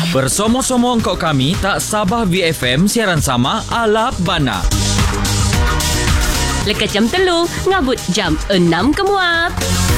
Bersomong-somong kau kami tak Sabah VFM siaran sama ala bana. Lekat jam 3, ngabut jam 6 ke muap.